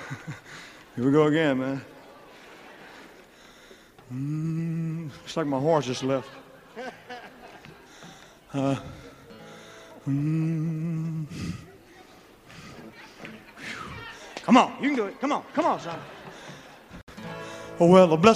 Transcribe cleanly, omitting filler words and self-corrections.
Here we go again, man. It's like my horse just left. Come on, you can do it. Come on, son. Oh, well, bless